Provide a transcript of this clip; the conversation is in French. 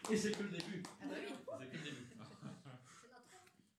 Et c'est que le début. Ah bah oui.